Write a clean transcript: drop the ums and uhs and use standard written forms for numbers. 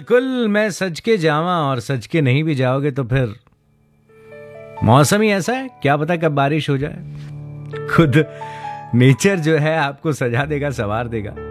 बिल्कुल, मैं सच के जावा और सच के नहीं भी जाओगे तो फिर मौसम ही ऐसा है, क्या पता कब बारिश हो जाए। खुद नेचर जो है आपको सजा देगा, संवार देगा।